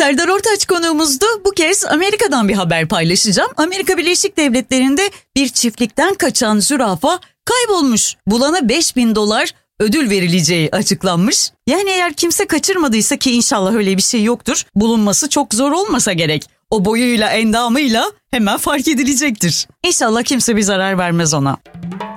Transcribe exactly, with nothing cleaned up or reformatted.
Serdar Ortaç konuğumuzdu. Bu kez Amerika'dan bir haber paylaşacağım. Amerika Birleşik Devletleri'nde bir çiftlikten kaçan zürafa kaybolmuş. Bulana beş bin dolar ödül verileceği açıklanmış. Yani eğer kimse kaçırmadıysa, ki inşallah öyle bir şey yoktur, bulunması çok zor olmasa gerek. O boyuyla endamıyla hemen fark edilecektir. İnşallah kimse bir zarar vermez ona.